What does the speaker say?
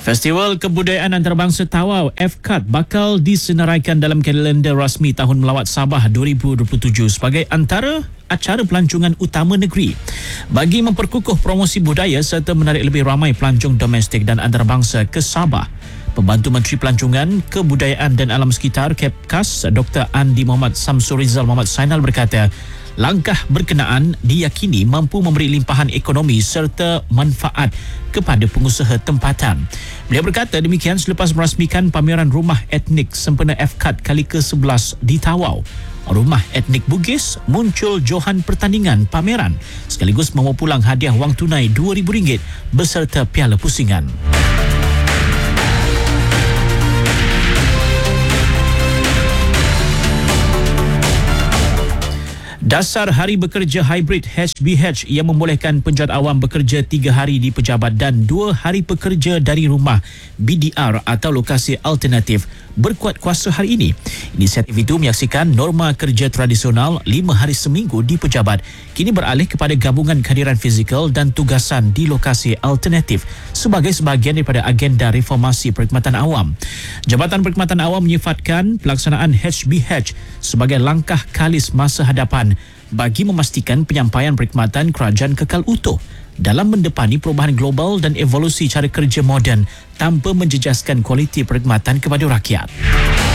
Festival Kebudayaan Antarabangsa Tawau FKAT bakal disenaraikan dalam kalender rasmi Tahun Melawat Sabah 2027 sebagai antara acara pelancongan utama negeri. Bagi memperkukuh promosi budaya serta menarik lebih ramai pelancong domestik dan antarabangsa ke Sabah, Pembantu Menteri Pelancongan, Kebudayaan dan Alam Sekitar Kepkas Dr. Andi Muhammad Samsul Rizal Muhammad Sainal berkata, langkah berkenaan diyakini mampu memberi limpahan ekonomi serta manfaat kepada pengusaha tempatan. Beliau berkata demikian selepas merasmikan pameran rumah etnik sempena FKAT kali ke-11 di Tawau. Rumah etnik Bugis muncul johan pertandingan pameran sekaligus membawa pulang hadiah wang tunai RM2,000 beserta piala pusingan. Dasar Hari Bekerja Hybrid HBH yang membolehkan penjual awam bekerja 3 hari di pejabat dan 2 hari bekerja dari rumah BDR atau lokasi alternatif berkuat kuasa hari ini. Inisiatif itu menyaksikan norma kerja tradisional 5 hari seminggu di pejabat kini beralih kepada gabungan kehadiran fizikal dan tugasan di lokasi alternatif sebagai sebahagian daripada agenda reformasi perkhidmatan awam. Jabatan Perkhidmatan Awam menyifatkan pelaksanaan HBH sebagai langkah kalis masa hadapan bagi memastikan penyampaian perkhidmatan kerajaan kekal utuh dalam mendepani perubahan global dan evolusi cara kerja moden tanpa menjejaskan kualiti perkhidmatan kepada rakyat.